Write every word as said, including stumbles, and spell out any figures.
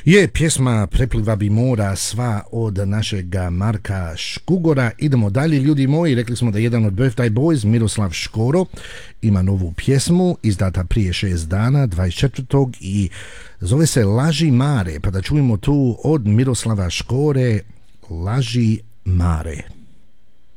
Je, pjesma Prepliva bi mora sva od našega Marka Škugora. Idemo dalje, ljudi moji. Rekli smo da jedan od Birthday Boys, Miroslav Škoro, ima novu pjesmu, izdata prije šest dana, dvadeset četvrtog i zove se Laži Mare. Pa da čujemo tu od Miroslava Škore Laži Mare.